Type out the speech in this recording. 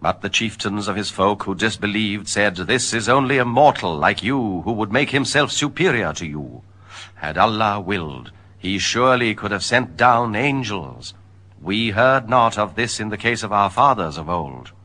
But the chieftains of his folk who disbelieved said, "This is only a mortal like you, who would make himself superior to you. Had Allah willed, he surely could have sent down angels. We heard not of this in the case of our fathers of old."